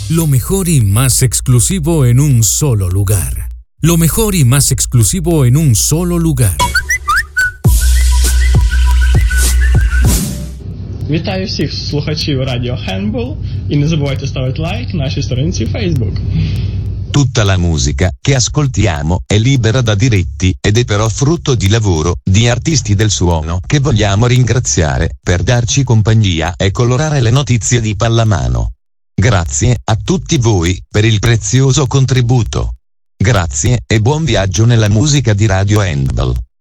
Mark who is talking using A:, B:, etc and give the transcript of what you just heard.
A: Lo mejor y más exclusivo en un solo lugar. Lo mejor y más exclusivo en un solo lugar.
B: Вітаю всіх слухачів Радіо Handball і не забувайте ставити лайк нашій сторінці Facebook.
C: Tutta la musica che ascoltiamo è libera da diritti ed è però frutto di lavoro di artisti del suono che vogliamo ringraziare per darci compagnia e colorare le notizie di pallamano. Grazie a tutti voi per il prezioso contributo. Grazie e buon viaggio nella musica di Radio Handball.